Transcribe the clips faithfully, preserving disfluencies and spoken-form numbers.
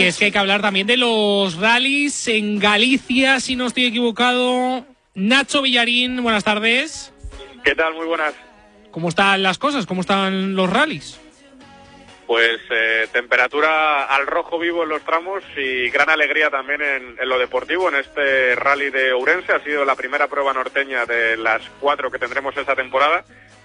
Y es que hay que hablar también de los rallies en Galicia, si no estoy equivocado. Nacho Villarín, buenas tardes. ¿Qué tal? Muy buenas. ¿Cómo están las cosas? ¿Cómo están los rallies? Pues eh, temperatura al rojo vivo en los tramos y gran alegría también en, en lo deportivo. En este rally de Ourense ha sido la primera prueba norteña de las cuatro que tendremos esta temporada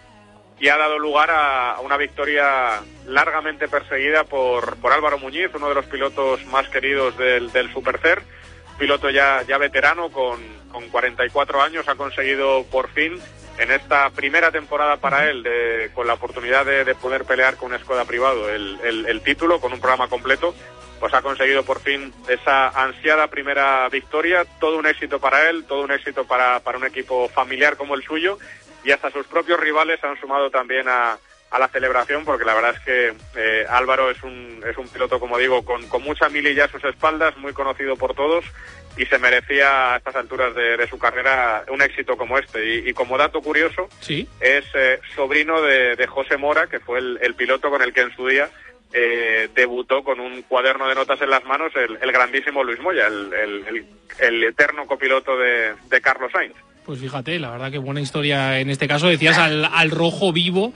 y ha dado lugar a una victoria largamente perseguida por, por Álvaro Muñiz, uno de los pilotos más queridos del, del Supercer, piloto ya, ya veterano con, con cuarenta y cuatro años. Ha conseguido por fin, en esta primera temporada para él, de, con la oportunidad de, de poder pelear con un Skoda privado el, el, el título, con un programa completo, pues ha conseguido por fin esa ansiada primera victoria. Todo un éxito para él, todo un éxito para, para un equipo familiar como el suyo, y hasta sus propios rivales han sumado también a, a la celebración, porque la verdad es que eh, Álvaro es un, es un piloto, como digo, con, con mucha mililla a sus espaldas, muy conocido por todos, y se merecía a estas alturas de, de su carrera un éxito como este. Y, y como dato curioso, ¿sí? es eh, sobrino de, de José Mora, que fue el, el piloto con el que en su día eh, debutó con un cuaderno de notas en las manos el, el grandísimo Luis Moya, el, el, el, el eterno copiloto de, de Carlos Sainz. Pues fíjate, la verdad que buena historia en este caso. Decías al, al rojo vivo,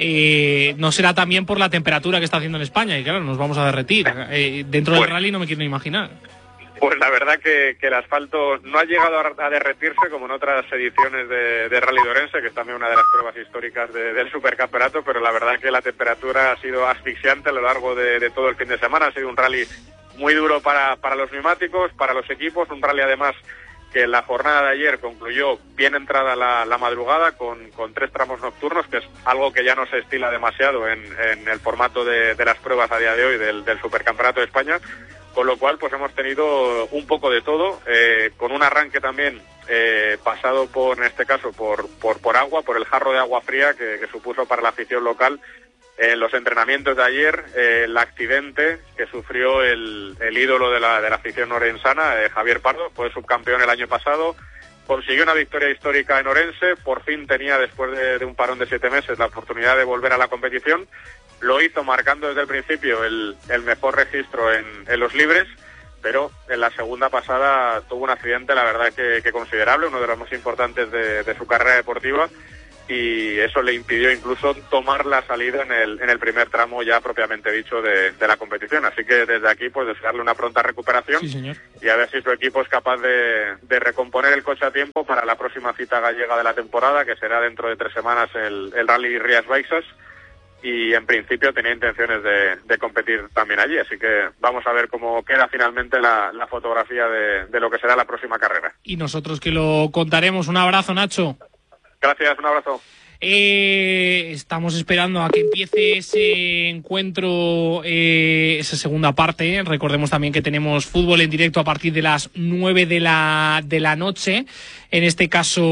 eh, no será también por la temperatura que está haciendo en España, y claro, nos vamos a derretir. Eh, dentro del pues, rally no me quiero ni imaginar. Pues la verdad que, que el asfalto no ha llegado a, a derretirse como en otras ediciones de, de Rally de Ourense, que es también una de las pruebas históricas de, del supercampeonato, pero la verdad que la temperatura ha sido asfixiante a lo largo de, de todo el fin de semana. Ha sido un rally muy duro para, para los neumáticos, para los equipos, un rally además que en la jornada de ayer concluyó bien entrada la, la madrugada con, con tres tramos nocturnos, que es algo que ya no se estila demasiado en, en el formato de, de las pruebas a día de hoy del, del Supercampeonato de España, con lo cual pues hemos tenido un poco de todo, eh, con un arranque también eh, pasado por, en este caso, por, por, por agua, por el jarro de agua fría que, que supuso para la afición local en los entrenamientos de ayer, eh, el accidente que sufrió el, el ídolo de la, de la afición orensana, eh, Javier Pardo. Fue subcampeón el año pasado, consiguió una victoria histórica en Orense, por fin tenía, después de, de un parón de siete meses, la oportunidad de volver a la competición. Lo hizo marcando desde el principio el, el mejor registro en, en los libres, pero en la segunda pasada tuvo un accidente, la verdad que, que considerable, uno de los más importantes de, de su carrera deportiva, y eso le impidió incluso tomar la salida en el, en el primer tramo ya propiamente dicho de, de la competición. Así que desde aquí pues desearle una pronta recuperación. Sí, señor. Y a ver si su equipo es capaz de, de recomponer el coche a tiempo para la próxima cita gallega de la temporada, que será dentro de tres semanas el, el Rally Rías Baixas, y en principio tenía intenciones de, de competir también allí, así que vamos a ver cómo queda finalmente la, la fotografía de, de lo que será la próxima carrera. Y nosotros que lo contaremos. Un abrazo, Nacho. Gracias, un abrazo. Eh, estamos esperando a que empiece ese encuentro, eh, esa segunda parte. Recordemos también que tenemos fútbol en directo a partir de las nueve de la, de la noche. En este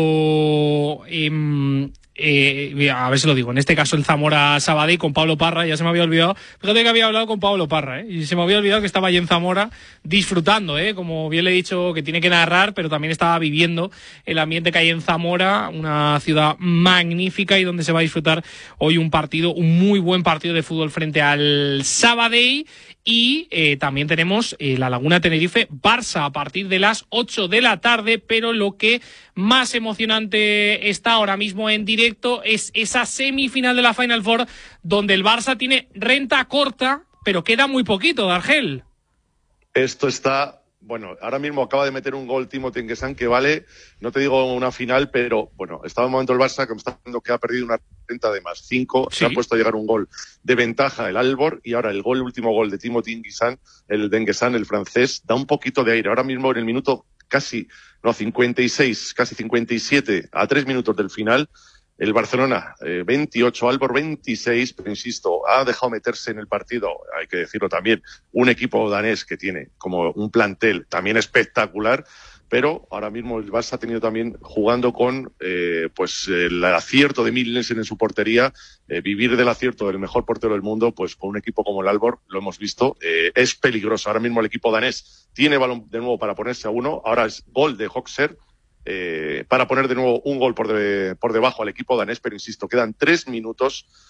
caso, eh, eh, a ver si lo digo, en este caso el Zamora Sabadell con Pablo Parra. Ya se me había olvidado, fíjate que había hablado con Pablo Parra, ¿eh? Y se me había olvidado que estaba allí en Zamora disfrutando, ¿eh? Como bien le he dicho, que tiene que narrar, pero también estaba viviendo el ambiente que hay en Zamora, una ciudad magnífica y donde se va a disfrutar hoy un partido, un muy buen partido de fútbol frente al Sabadell. Y eh, también tenemos eh, la Laguna Tenerife Barça a partir de las ocho de la tarde, pero lo que más emocionante está ahora mismo en directo es esa semifinal de la Final Four, donde el Barça tiene renta corta, pero queda muy poquito, Argel. Esto está... Bueno, ahora mismo acaba de meter un gol Timothy Nguessan que vale, no te digo una final, pero bueno, estaba en un momento el Barça que me está diciendo que ha perdido una renta de más cinco, sí. Se ha puesto a llegar un gol de ventaja el Albor, y ahora el gol, el último gol de Timothy Nguessan, el de Nguessan, el francés, da un poquito de aire. Ahora mismo en el minuto casi, no, cincuenta y seis, casi cincuenta y siete, a tres minutos del final, el Barcelona, eh, veintiocho, Albor veintiséis, pero insisto, ha dejado meterse en el partido, hay que decirlo también, un equipo danés que tiene como un plantel también espectacular, pero ahora mismo el Barça ha tenido también, jugando con eh, pues el acierto de Mikkelsen en su portería, eh, vivir del acierto del mejor portero del mundo, pues con un equipo como el Albor, lo hemos visto, eh, es peligroso. Ahora mismo el equipo danés tiene balón de nuevo para ponerse a uno, ahora es gol de Hoxer, Eh, para poner de nuevo un gol por, de, por debajo al equipo danés, pero insisto, quedan tres minutos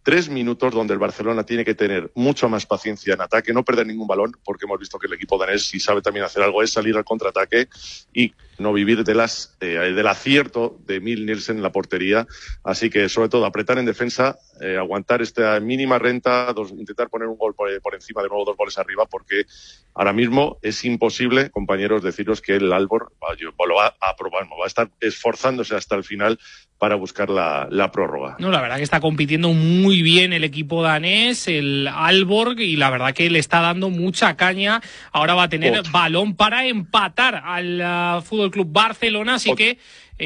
Tres minutos donde el Barcelona tiene que tener mucha más paciencia en ataque, no perder ningún balón, porque hemos visto que el equipo danés, si sabe también hacer algo, es salir al contraataque y no vivir de las eh, del acierto de Emil Nielsen en la portería. Así que, sobre todo, apretar en defensa, eh, aguantar esta mínima renta, dos, intentar poner un gol por, por encima, de nuevo dos goles arriba, porque ahora mismo es imposible, compañeros, deciros que el Aalborg lo va a aprobar, va a estar esforzándose hasta el final para buscar la, la prórroga. No, la verdad que está compitiendo muy bien el equipo danés, el Aalborg, y la verdad que le está dando mucha caña. Ahora va a tener Ot. balón para empatar al uh, Fútbol Club Barcelona, así Ot. que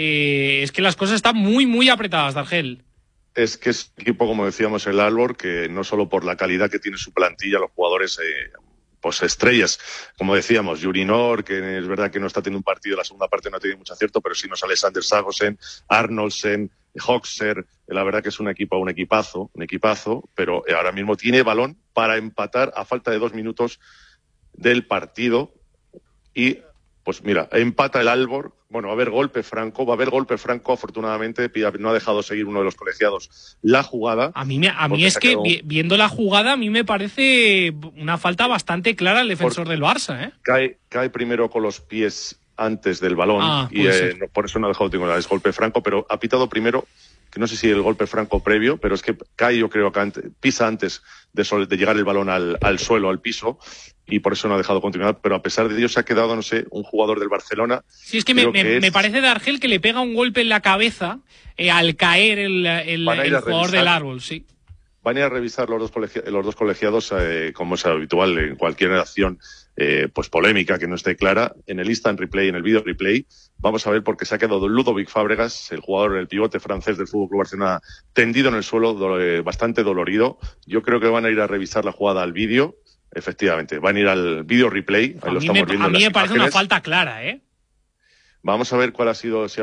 eh, es que las cosas están muy, muy apretadas, Dargel. Es que es un equipo, como decíamos, el Aalborg, que no solo por la calidad que tiene su plantilla, los jugadores... Eh, pues estrellas, como decíamos, Jurinor, que es verdad que no está teniendo un partido, la segunda parte no ha tenido mucho acierto, pero sí nos sale Alexander Sagosen, Arnoldsen, Hoxer, la verdad que es un equipo, un equipazo, un equipazo, pero ahora mismo tiene balón para empatar a falta de dos minutos del partido y, pues mira, empata el Aalborg. Bueno, va a haber golpe franco, va a haber golpe franco, afortunadamente, no ha dejado seguir uno de los colegiados la jugada. A mí, me, a mí es que, quedado... viendo la jugada, a mí me parece una falta bastante clara al defensor por, del Barça, ¿eh? Cae, cae primero con los pies antes del balón, ah, y eh, no, por eso no ha dejado ninguna vez golpe franco, pero ha pitado primero, que no sé si el golpe franco previo, pero es que cae, yo creo que antes, pisa antes de, sol, de llegar el balón al, al suelo, al piso, y por eso no ha dejado continuidad, pero a pesar de ello se ha quedado, no sé, un jugador del Barcelona. Sí, es que me, me, es... me parece de Argel que le pega un golpe en la cabeza eh, al caer el, el, el jugador del Aalborg, sí. Van a ir a revisar los dos, colegia los dos colegiados, eh, como es habitual en cualquier acción eh, pues polémica que no esté clara, en el instant replay, en el video replay. Vamos a ver porque se ha quedado Ludovic Fábregas, el jugador, el pivote francés del Fútbol Club Barcelona, tendido en el suelo, do eh, bastante dolorido. Yo creo que van a ir a revisar la jugada al vídeo. Efectivamente, van a ir al video replay. Ahí a lo mí estamos me, viendo a mí me parece imágenes. Una falta clara, ¿eh? Vamos a ver cuál ha sido, si ha,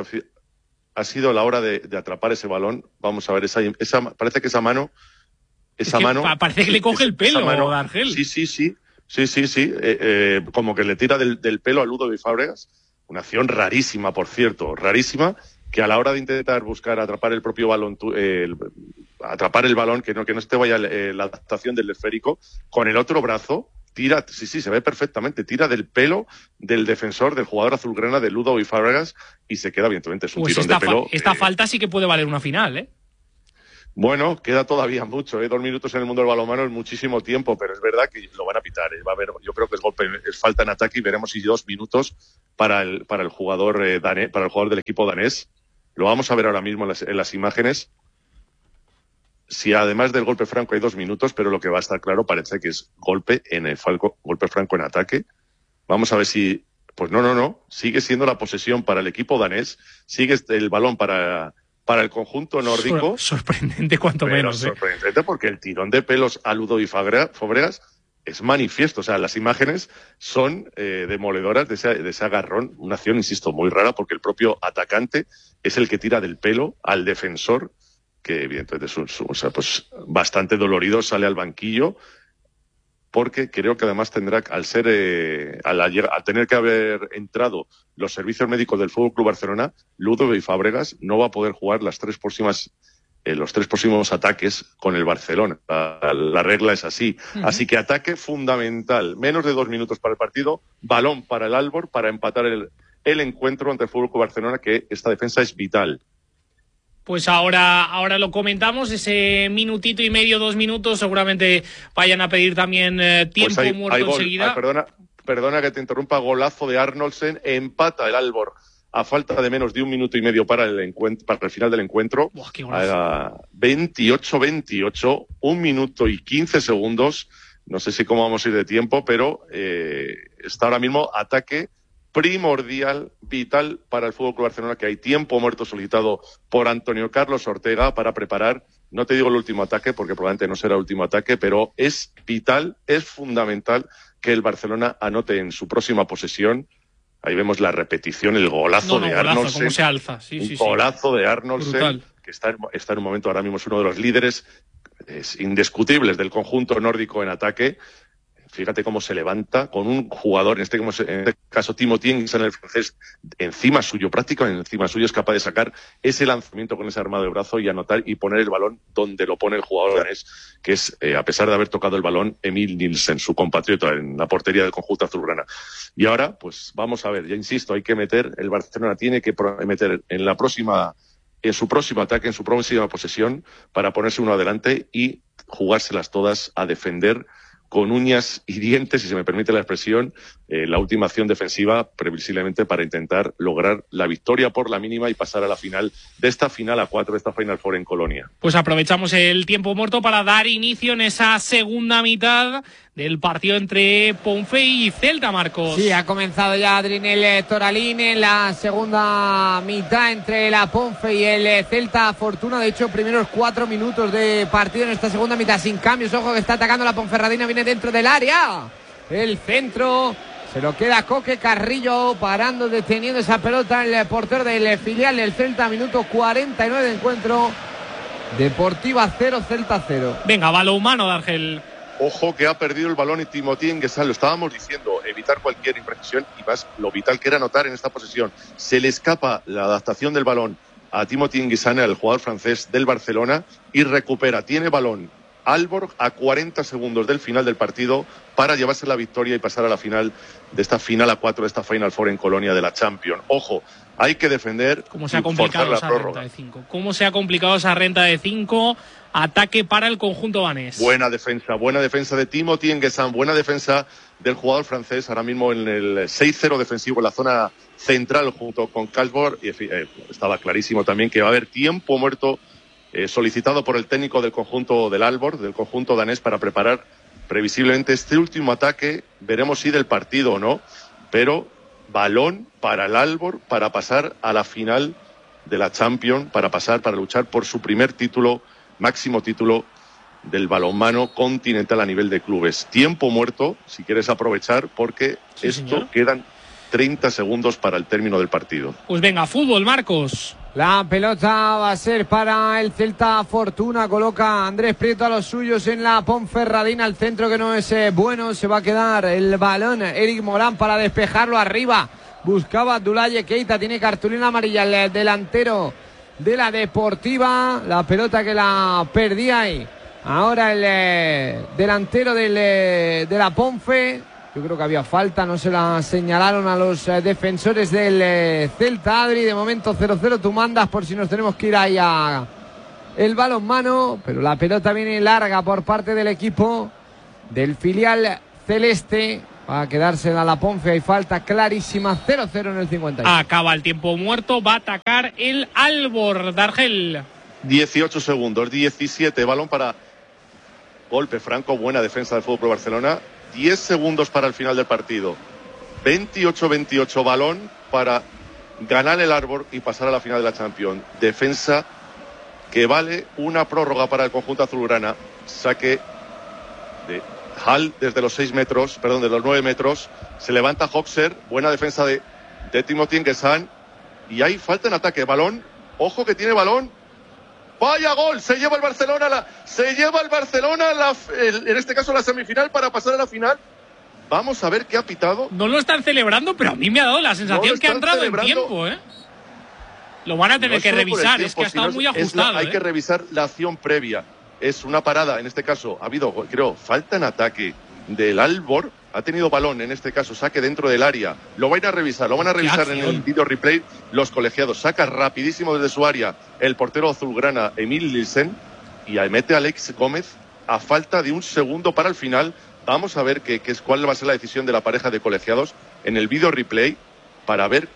ha sido la hora de, de atrapar ese balón. Vamos a ver, esa, esa, parece que esa mano... Esa es que mano... Parece que le coge el pelo, mano, Argel. Sí, sí, sí. Sí, sí, sí. Eh, eh, como que le tira del, del pelo a Ludovic Fábregas. Una acción rarísima, por cierto. Rarísima, que a la hora de intentar buscar atrapar el propio balón... Eh, el, atrapar el balón, que no, que no se te vaya eh, la adaptación del esférico, con el otro brazo... Tira, sí, sí, se ve perfectamente, tira del pelo del defensor, del jugador azulgrana de Ludovic Fábregas y se queda, evidentemente, es un pues tirón esta de pelo. Fa esta eh... falta sí que puede valer una final, ¿eh? Bueno, queda todavía mucho, ¿eh? Dos minutos en el mundo del balonmano es muchísimo tiempo, pero es verdad que lo van a pitar, ¿eh? Va a haber, yo creo que es golpe, es falta en ataque y veremos si dos minutos para el, para el jugador eh, danés, para el jugador del equipo danés. Lo vamos a ver ahora mismo en las, en las imágenes. Si además del golpe franco hay dos minutos, pero lo que va a estar claro parece que es golpe en el falco, golpe franco en ataque. Vamos a ver si, pues no, no, no, sigue siendo la posesión para el equipo danés, sigue el balón para, para el conjunto nórdico. Sor sorprendente cuanto menos. ¿eh? Sorprendente porque el tirón de pelos a Ludovic Fábregas es manifiesto. O sea, las imágenes son eh, demoledoras de ese, de ese agarrón. Una acción, insisto, muy rara porque el propio atacante es el que tira del pelo al defensor, que evidentemente es un, o sea, pues bastante dolorido, sale al banquillo, porque creo que además tendrá, al ser, eh, al, al tener que haber entrado los servicios médicos del Fútbol Club Barcelona, Ludovic Fábregas no va a poder jugar las tres próximas, eh, los tres próximos ataques con el Barcelona. La, la regla es así. Uh-huh. Así que ataque fundamental. Menos de dos minutos para el partido, balón para el Aalborg para empatar el, el encuentro ante el Fútbol Club Barcelona, que esta defensa es vital. Pues ahora, ahora lo comentamos, ese minutito y medio, dos minutos, seguramente vayan a pedir también eh, tiempo pues hay, muerto hay enseguida. Ah, perdona, perdona que te interrumpa, golazo de Arnoldsen, empata el Aalborg a falta de menos de un minuto y medio para el encuentro, para el final del encuentro. Buah, qué veintiocho veintiocho, un minuto y quince segundos, no sé si cómo vamos a ir de tiempo, pero eh, está ahora mismo ataque primordial, vital para el Fútbol Club Barcelona, que hay tiempo muerto solicitado por Antonio Carlos Ortega para preparar, no te digo el último ataque, porque probablemente no será el último ataque, pero es vital, es fundamental que el Barcelona anote en su próxima posesión. Ahí vemos la repetición, el golazo no, no, de golazo, Arnoldsen. Cómo se alza. Sí, un sí, golazo sí. de Arnoldsen, Brutal. que está, está en un momento, ahora mismo es uno de los líderes es, indiscutibles del conjunto nórdico en ataque. Fíjate cómo se levanta con un jugador, en este, en este caso Timothy Nguyen, el francés, encima suyo, prácticamente encima suyo, es capaz de sacar ese lanzamiento con ese armado de brazo y anotar y poner el balón donde lo pone el jugador danés, que es, eh, a pesar de haber tocado el balón, Emil Nielsen, su compatriota en la portería del conjunto azulgrana. Y ahora, pues vamos a ver, ya insisto, hay que meter, el Barcelona tiene que meter en la próxima, en su próximo ataque, en su próxima posesión, para ponerse uno adelante y jugárselas todas a defender con uñas y dientes, si se me permite la expresión, eh, la última acción defensiva, previsiblemente para intentar lograr la victoria por la mínima y pasar a la final de esta final a cuatro, de esta Final Four en Colonia. Pues aprovechamos el tiempo muerto para dar inicio en esa segunda mitad del partido entre Pompey y Celta, Marcos. Sí, ha comenzado ya Adrinel Toralín en la segunda mitad entre la Pompey y el Celta Fortuna. De hecho, primeros cuatro minutos de partido en esta segunda mitad sin cambios. Ojo que está atacando la Ponferradina, viene dentro del área. El centro se lo queda Coque Carrillo, parando, deteniendo esa pelota el portero del filial del Celta. Minuto cuarenta y nueve de encuentro. Deportiva cero, Celta cero. Venga, balonmano de Argel. Ojo que ha perdido el balón y Timothy Nguyen, lo estábamos diciendo, evitar cualquier imprecisión y más lo vital que era anotar en esta posesión. Se le escapa la adaptación del balón a Timothy Nguyen, el jugador francés del Barcelona, y recupera, tiene balón Aalborg a cuarenta segundos del final del partido para llevarse la victoria y pasar a la final de esta final a cuatro de esta Final Four en Colonia de la Champions. Ojo, hay que defender. ¿Cómo se ha complicado esa renta de cinco? ¿Cómo se ha complicado esa renta de cinco? Ataque para el conjunto danés. Buena defensa, buena defensa de Timothy Nguyen, buena defensa del jugador francés, ahora mismo en el seis cero defensivo en la zona central junto con Kalsborg. Y eh, estaba clarísimo también que va a haber tiempo muerto eh, solicitado por el técnico del conjunto del Aalborg, del conjunto danés, para preparar previsiblemente este último ataque. Veremos si del partido o no, pero balón para el Aalborg para pasar a la final de la Champions, para pasar, para luchar por su primer título, máximo título del balonmano continental a nivel de clubes. Tiempo muerto, si quieres aprovechar, porque sí, esto señor. Quedan treinta segundos para el término del partido. Pues venga, fútbol, Marcos. La pelota va a ser para el Celta Fortuna. Coloca Andrés Prieto a los suyos en la Ponferradina. El centro que no es eh, bueno. Se va a quedar el balón Eric Morán para despejarlo arriba. Buscaba Abdoulaye Keita. Tiene cartulina amarilla el delantero de la Deportiva. La pelota que la perdía ahí. Ahora el eh, delantero del, eh, de la Ponfe. Yo creo que había falta, no se la señalaron a los eh, defensores del eh, Celta. Adri, de momento cero cero, tú mandas por si nos tenemos que ir ahí a el balonmano, pero la pelota viene larga por parte del equipo del filial celeste. Va a quedársela a la Ponfe, hay falta clarísima, cero cero en el cincuenta y uno. Acaba el tiempo muerto, va a atacar el Aalborg de Argel. dieciocho segundos, diecisiete, balón para golpe franco, buena defensa del Fútbol Club Barcelona. diez segundos para el final del partido. veintiocho veintiocho, balón para ganar el Aalborg y pasar a la final de la Champions. Defensa que vale una prórroga para el conjunto azulgrana. Saque de Hall desde los seis metros, perdón, de los nueve metros. Se levanta Hoxer, buena defensa de, de Timothy Nguyen. Y hay falta en ataque. Balón, ojo que tiene balón. Vaya gol, se lleva el Barcelona, la, se lleva el Barcelona, la, el, en este caso la semifinal para pasar a la final. Vamos a ver qué ha pitado. No lo están celebrando, pero a mí me ha dado la sensación no que ha entrado celebrando. en tiempo, ¿eh? Lo van a tener no que revisar, tiempo, es que ha estado muy ajustado. La, hay ¿eh? que revisar la acción previa. Es una parada, en este caso ha habido, creo, falta en ataque del Aalborg. Ha tenido balón, en este caso, saque dentro del área. Lo van a revisar, lo van a revisar en el video replay los colegiados. Saca rapidísimo desde su área el portero azulgrana Emil Nielsen y mete a Alex Gómez a falta de un segundo para el final. Vamos a ver qué, qué es, cuál va a ser la decisión de la pareja de colegiados en el video replay para ver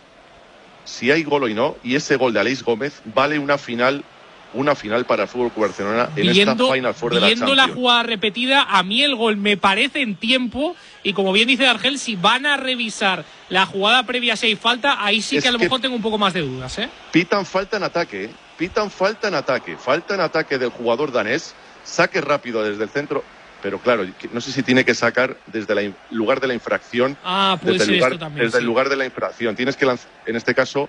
si hay gol o no. Y ese gol de Alex Gómez vale una final. Una final para el Fútbol Club Barcelona en viendo, esta Final Four de la Champions. Viendo la jugada repetida, a mí el gol me parece en tiempo y como bien dice Argel, si van a revisar la jugada previa si hay falta, ahí sí es que a lo que mejor tengo un poco más de dudas, ¿eh? Pitan falta en ataque, ¿eh? Pitan falta en ataque, falta en ataque del jugador danés, saque rápido desde el centro, pero claro, no sé si tiene que sacar desde el lugar de la infracción. Ah, puede desde ser el lugar, esto también. Desde sí. el lugar de la infracción, tienes que lanzar, en este caso.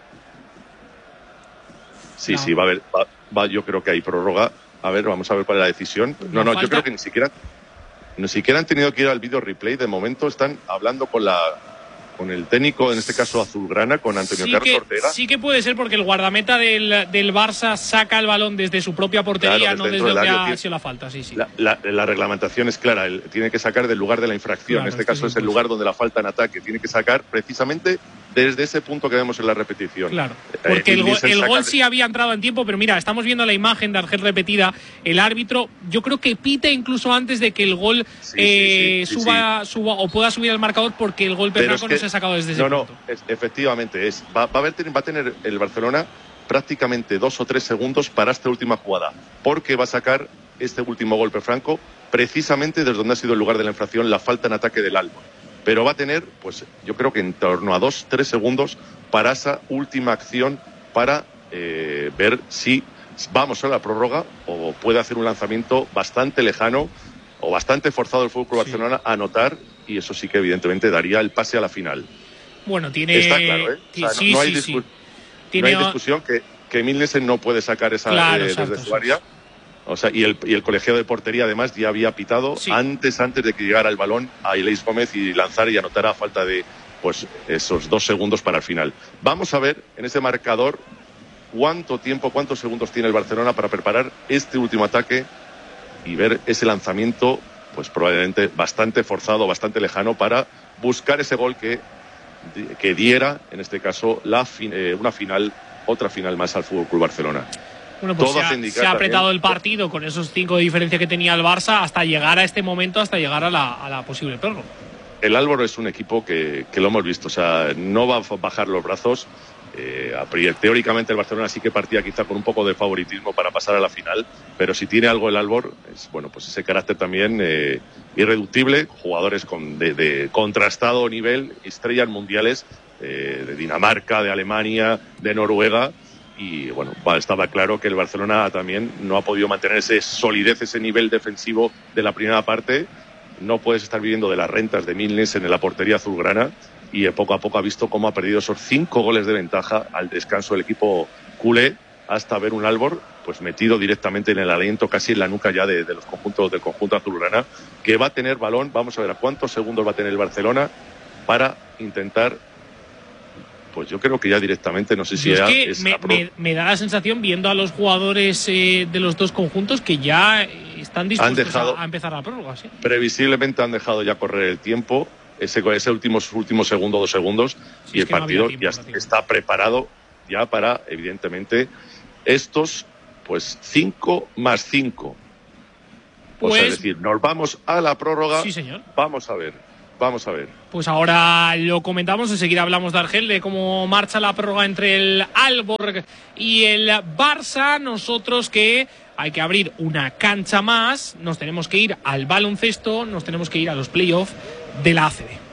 Sí, no. sí, va a haber, va, va, yo creo que hay prórroga. A ver, vamos a ver cuál es la decisión. No, no no, yo creo que ni siquiera. ni siquiera han tenido que ir al video replay. De momento están hablando con la con el técnico, en este caso azulgrana, con Antonio sí Carlos que, Ortega. Sí que puede ser porque el guardameta del, del Barça saca el balón desde su propia portería, claro, no desde desde donde área, ha sido la falta. Sí, sí. La, la, la reglamentación es clara, él tiene que sacar del lugar de la infracción. Claro, en este caso es el lugar donde la falta en ataque. Tiene que sacar precisamente desde ese punto que vemos en la repetición. Claro, porque eh, el, gol, el gol sí había entrado en tiempo, pero mira, estamos viendo la imagen de Argel repetida. El árbitro, yo creo que pita incluso antes de que el gol sí, eh, sí, sí, suba, sí. suba o pueda subir al marcador, porque el gol Franco es que, no se ha sacado desde ese no, punto. No, es, efectivamente, es, va, va, a haber, va a tener el Barcelona prácticamente dos o tres segundos para esta última jugada, porque va a sacar este último golpe Franco precisamente desde donde ha sido el lugar de la infracción, la falta en ataque del Albor. Pero va a tener, pues yo creo que en torno a dos, tres segundos para esa última acción, para eh, ver si vamos a la prórroga o puede hacer un lanzamiento bastante lejano o bastante forzado el Fútbol Club sí. Barcelona a anotar, y eso sí que evidentemente daría el pase a la final. Bueno, tiene... Está claro, ¿eh? O sea, sí, no, no, hay sí, discu... sí. Tiene... no hay discusión que, que Milnesen no puede sacar esa claro, eh, exacto, desde su área. O sea, y el, y el colegiado de portería además ya había pitado sí. antes antes de que llegara el balón a Ileis Gómez y lanzar y anotar a falta de pues esos dos segundos para el final. Vamos a ver en ese marcador cuánto tiempo, cuántos segundos tiene el Barcelona para preparar este último ataque y ver ese lanzamiento, pues probablemente bastante forzado, bastante lejano, para buscar ese gol que, que diera, en este caso, la eh, una final, otra final más al Fútbol Club Barcelona. Bueno, pues se ha, se ha apretado también el partido con esos cinco de diferencia que tenía el Barça hasta llegar a este momento, hasta llegar a la, a la posible prórroga. El Álvaro es un equipo que, que lo hemos visto, o sea, no va a bajar los brazos. Eh, a priori, teóricamente el Barcelona sí que partía quizá con un poco de favoritismo para pasar a la final, pero si tiene algo el Albor, es bueno, pues ese carácter también eh, irreductible, jugadores con, de, de contrastado nivel, estrellas mundiales eh, de Dinamarca, de Alemania, de Noruega. Y bueno, estaba claro que el Barcelona también no ha podido mantener esa solidez, ese nivel defensivo de la primera parte. No puedes estar viviendo de las rentas de Milnesen en la portería azulgrana, y poco a poco ha visto cómo ha perdido esos cinco goles de ventaja al descanso del equipo culé, hasta ver un Albor pues metido directamente en el aliento, casi en la nuca ya de, de los conjuntos del conjunto azulgrana, que va a tener balón. Vamos a ver a cuántos segundos va a tener el Barcelona para intentar. Pues yo creo que ya directamente, no sé si es ya que es me, me, me da la sensación, viendo a los jugadores eh, de los dos conjuntos, que ya están dispuestos dejado, a, a empezar la prórroga. ¿Sí? Previsiblemente han dejado ya correr el tiempo, ese, ese último, último segundo, dos segundos, sí, y el partido no tiempo, ya no está preparado ya para, evidentemente, estos, pues cinco más cinco. Pues, o sea, es decir, nos vamos a la prórroga. Sí, señor. Vamos a ver. Vamos a ver. Pues ahora lo comentamos, enseguida hablamos de Argel, de cómo marcha la prórroga entre el Aalborg y el Barça. Nosotros que hay que abrir una cancha más, nos tenemos que ir al baloncesto, nos tenemos que ir a los playoffs de la A C B.